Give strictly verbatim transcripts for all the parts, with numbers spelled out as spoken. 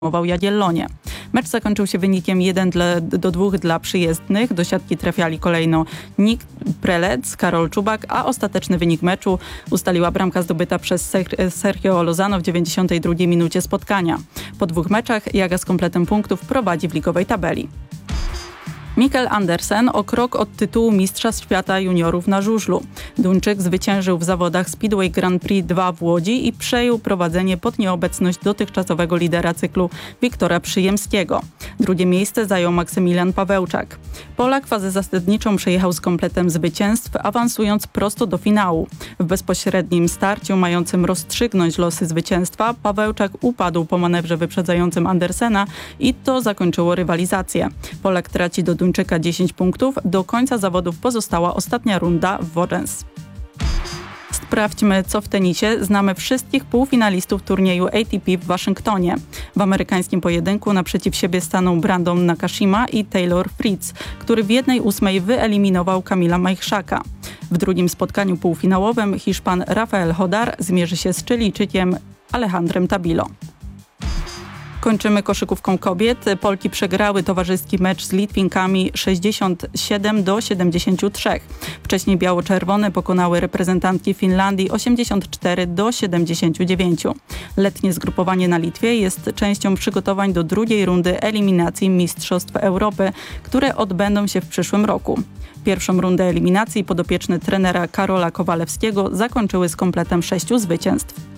Jagiellonie. Mecz zakończył się wynikiem jeden do dwóch dla przyjezdnych. Do siatki trafiali kolejno Nick Prelec, Karol Czubak, a ostateczny wynik meczu ustaliła bramka zdobyta przez Sergio Lozano w dziewięćdziesiątej drugiej minucie spotkania. Po dwóch meczach Jaga z kompletem punktów prowadzi w ligowej tabeli. Mikkel Andersen o krok od tytułu mistrza świata juniorów na żużlu. Duńczyk zwyciężył w zawodach Speedway Grand Prix dwa w Łodzi i przejął prowadzenie pod nieobecność dotychczasowego lidera cyklu Wiktora Przyjemskiego. Drugie miejsce zajął Maksymilian Pawełczak. Polak fazę zasadniczą przejechał z kompletem zwycięstw, awansując prosto do finału. W bezpośrednim starciu mającym rozstrzygnąć losy zwycięstwa Pawełczak upadł po manewrze wyprzedzającym Andersena i to zakończyło rywalizację. Polak traci do Duńczyka dziesięć punktów. Do końca zawodów pozostała ostatnia runda w Worzens. Sprawdźmy, co w tenisie. Znamy wszystkich półfinalistów turnieju A T P w Waszyngtonie. W amerykańskim pojedynku naprzeciw siebie staną Brandon Nakashima i Taylor Fritz, który w jednej ósmej wyeliminował Kamila Majchrzaka. W drugim spotkaniu półfinałowym Hiszpan Rafael Hodar zmierzy się z Chilijczykiem Alejandrem Tabilo. Kończymy koszykówką kobiet. Polki przegrały towarzyski mecz z Litwinkami sześćdziesiąt siedem do siedemdziesięciu trzech. Wcześniej biało-czerwone pokonały reprezentantki Finlandii osiemdziesiąt cztery do siedemdziesięciu dziewięciu. Letnie zgrupowanie na Litwie jest częścią przygotowań do drugiej rundy eliminacji Mistrzostw Europy, które odbędą się w przyszłym roku. Pierwszą rundę eliminacji podopieczne trenera Karola Kowalewskiego zakończyły z kompletem sześciu zwycięstw.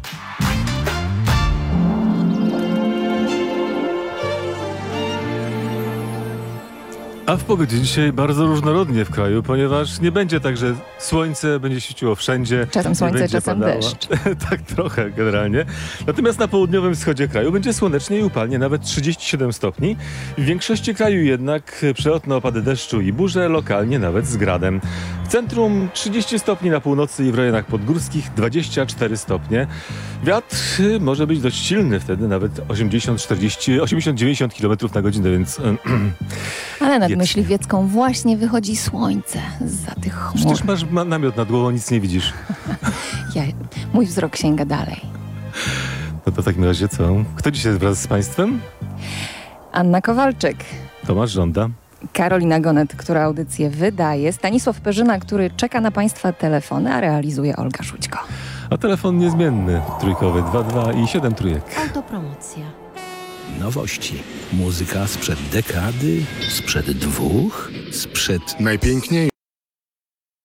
A w pogodzie dzisiaj bardzo różnorodnie w kraju, ponieważ nie będzie tak, że słońce będzie świeciło wszędzie. Czasem słońce, czasem padało. deszcz. Tak trochę generalnie. Natomiast na południowym wschodzie kraju będzie słonecznie i upalnie, nawet trzydzieści siedem stopni. W większości kraju jednak przelotne opady deszczu i burze, lokalnie nawet z gradem. W centrum trzydzieści stopni, na północy i w rejonach podgórskich dwadzieścia cztery stopnie. Wiatr może być dość silny wtedy, nawet osiemdziesiąt czterdzieści, osiemdziesiąt dziewięćdziesiąt kilometrów na godzinę, więc... Ale nad Myśliwiecką właśnie wychodzi słońce zza tych chmur. Przecież masz ma namiot nad głową, nic nie widzisz. Ja, mój wzrok sięga dalej. No to w takim razie co? Kto dzisiaj wraz z Państwem? Anna Kowalczyk. Tomasz Żąda. Karolina Gonet, która audycję wydaje. Stanisław Perzyna, który czeka na Państwa telefony, a realizuje Olga Żućko. A telefon niezmienny, trójkowy, dwa dwa i siedem trójek. Autopromocja. Nowości. Muzyka sprzed dekady, sprzed dwóch, sprzed... Najpiękniejsza.